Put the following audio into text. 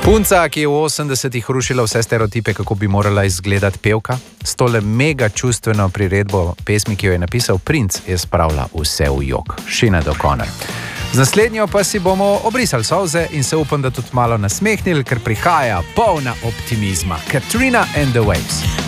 Punca, ki je v 80-ih rušila vse stereotipe, kako bi morala izgledati pevka, s tole mega čustveno priredbo pesmi, ki jo je napisal Prince, je spravila vse v jok. Sinead O'Connor. Z naslednjo pa si bomo obrisali solze in se upam, da tudi malo nasmehnili, ker prihaja polna optimizma. Katrina and the Waves.